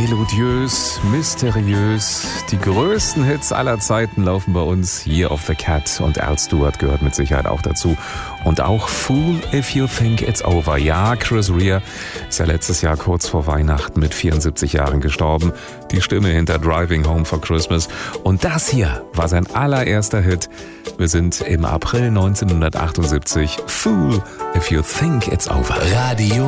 Melodiös, mysteriös. Die größten Hits aller Zeiten laufen bei uns hier auf The Cat und Al Stewart gehört mit Sicherheit auch dazu. Und auch Fool If You Think It's Over. Ja, Chris Rea ist ja letztes Jahr kurz vor Weihnachten mit 74 Jahren gestorben. Die Stimme hinter Driving Home for Christmas. Und das hier war sein allererster Hit. Wir sind im April 1978. Fool If You Think It's Over. Radio